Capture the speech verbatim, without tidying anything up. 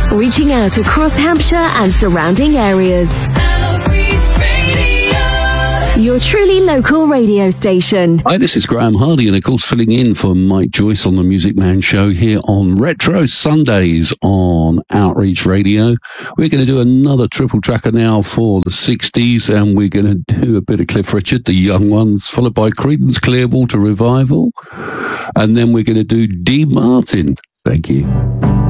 reaching out across Hampshire and surrounding areas. Your truly local radio station. Hi, this is Graham Hardy, and of course filling in for Mike Joyce on the Music Man Show here on Retro Sundays on Outreach Radio. We're going to do another triple tracker now for the sixties, and we're going to do a bit of Cliff Richard, The Young Ones, followed by Creedence Clearwater Revival, and then we're going to do Dean Martin. Thank you.